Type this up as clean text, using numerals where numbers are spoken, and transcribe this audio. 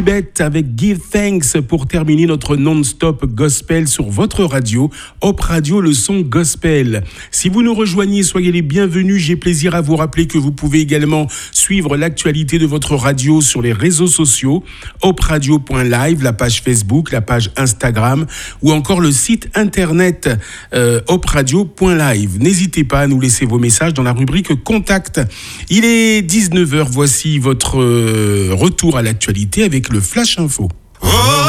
Bête avec Give Thanks pour terminer notre non-stop gospel sur votre radio, Hop Radio, le son gospel. Si vous nous rejoignez, soyez les bienvenus. J'ai plaisir à vous rappeler que vous pouvez également suivre l'actualité de votre radio sur les réseaux sociaux, hopradio.live, la page Facebook, la page Instagram ou encore le site internet hopradio.live. N'hésitez pas à nous laisser vos messages dans la rubrique Contact. Il est 19h, voici votre retour à l'actualité avec le Flash Info.